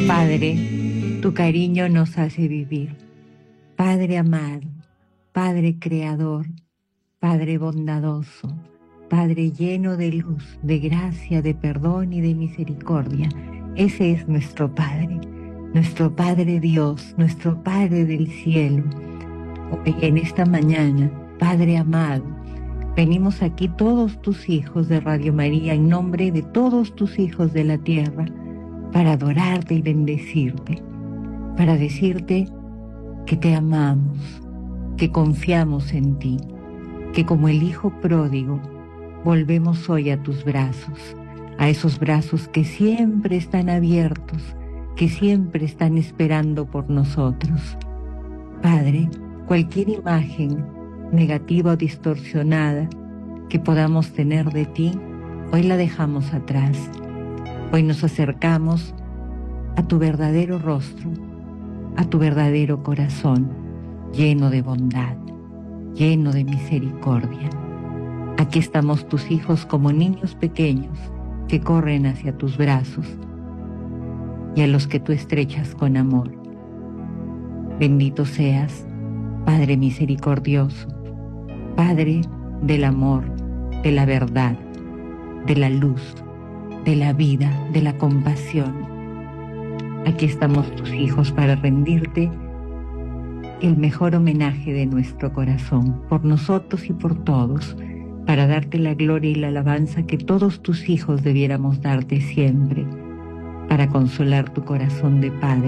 Padre, tu cariño nos hace vivir. Padre amado, Padre creador, Padre bondadoso, Padre lleno de luz, de gracia, de perdón y de misericordia. Ese es nuestro Padre Dios, nuestro Padre del cielo. Hoy en esta mañana, Padre amado, venimos aquí todos tus hijos de Radio María en nombre de todos tus hijos de la tierra para adorarte y bendecirte, para decirte que te amamos, que confiamos en ti, que como el Hijo pródigo volvemos hoy a tus brazos, a esos brazos que siempre están abiertos, que siempre están esperando por nosotros. Padre, cualquier imagen negativa o distorsionada que podamos tener de ti, hoy la dejamos atrás. Hoy nos acercamos a tu verdadero rostro, a tu verdadero corazón, lleno de bondad, lleno de misericordia. Aquí estamos tus hijos como niños pequeños que corren hacia tus brazos y a los que tú estrechas con amor. Bendito seas, Padre misericordioso, Padre del amor, de la verdad, de la luz, de la vida, de la compasión. Aquí estamos tus hijos para rendirte el mejor homenaje de nuestro corazón, por nosotros y por todos, para darte la gloria y la alabanza que todos tus hijos debiéramos darte siempre, para consolar tu corazón de Padre